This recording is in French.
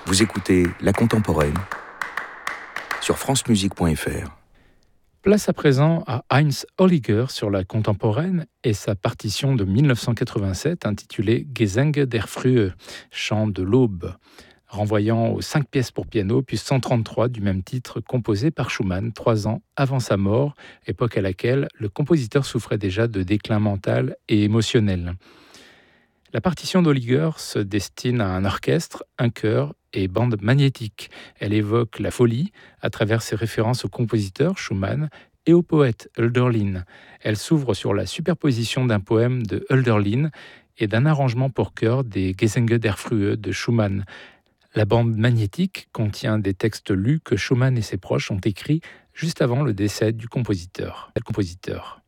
Vous écoutez La Contemporaine sur francemusique.fr. Place à présent à Heinz Holliger sur la Contemporaine et sa partition de 1987 intitulée Gesänge der Frühe, chant de l'aube, renvoyant aux 5 pièces pour piano, puis 133 du même titre composé par Schumann 3 ans avant sa mort, époque à laquelle le compositeur souffrait déjà de déclin mental et émotionnel. La partition d'Holliger se destine à un orchestre, un chœur et bande magnétique. Elle évoque la folie à travers ses références au compositeur Schumann et au poète Hölderlin. Elle s'ouvre sur la superposition d'un poème de Hölderlin et d'un arrangement pour chœur des Gesänge der Frühe de Schumann. La bande magnétique contient des textes lus que Schumann et ses proches ont écrits juste avant le décès du compositeur.